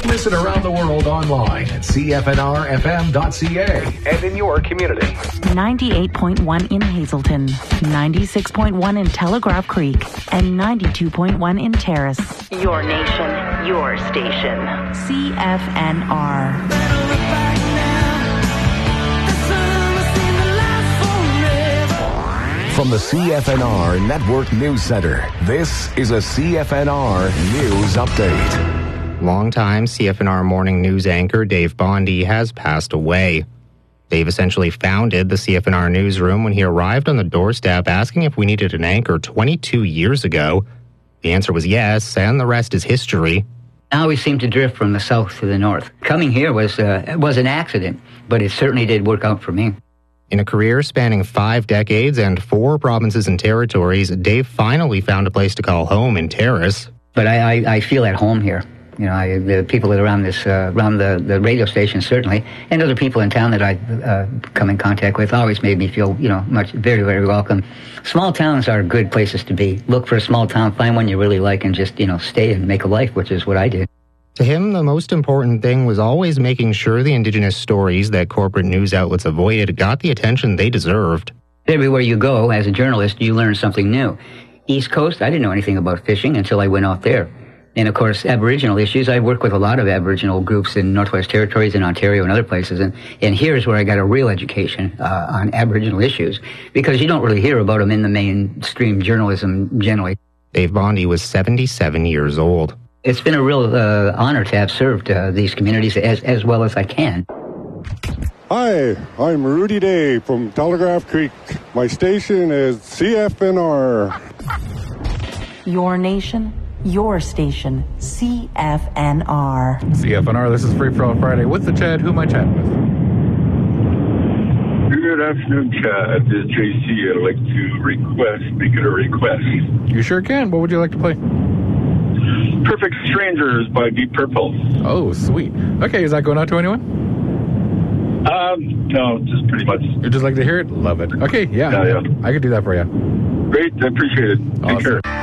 Listen around the world online at cfnrfm.ca and in your community. 98.1 in Hazelton, 96.1 in Telegraph Creek, and 92.1 in Terrace. Your nation, your station. CFNR. From the CFNR Network News Center, this is a CFNR News Update. Longtime CFNR morning news anchor Dave Bondy has passed away. Dave essentially founded the CFNR newsroom when he arrived on the doorstep asking if we needed an anchor 22 years ago. The answer was yes, and the rest is history. I always seem to drift from the south to the north. Coming here was an accident, but it certainly did work out for me. In a career spanning 5 decades and 4 provinces and territories, Dave finally found a place to call home in Terrace. But I feel at home here. You know, the people that are around the radio station certainly, and other people in town that I come in contact with always made me feel, very, very welcome. Small towns are good places to be. Look for a small town, find one you really like, and just, stay and make a life, which is what I did. To him, the most important thing was always making sure the Indigenous stories that corporate news outlets avoided got the attention they deserved. Everywhere you go, as a journalist, you learn something new. East Coast, I didn't know anything about fishing until I went out there. And, of course, Aboriginal issues. I work with a lot of Aboriginal groups in Northwest Territories and Ontario and other places. And here's where I got a real education on Aboriginal issues, because you don't really hear about them in the mainstream journalism generally. Dave Bondy was 77 years old. It's been a real honor to have served these communities as well as I can. Hi, I'm Rudy Day from Telegraph Creek. My station is CFNR. Your nation, your station, CFNR. CFNR, this is Free For All Friday with the Chad. Who am I chatting with? Good afternoon, Chad. This is JC. I'd like to make it a request. You sure can. What would you like to play? Perfect Strangers by Deep Purple. Oh, sweet. Okay, is that going out to anyone? No, just pretty much. You'd just like to hear it? Love it. Okay, yeah. Yeah. I could do that for you. Great, I appreciate it. Awesome. Take care.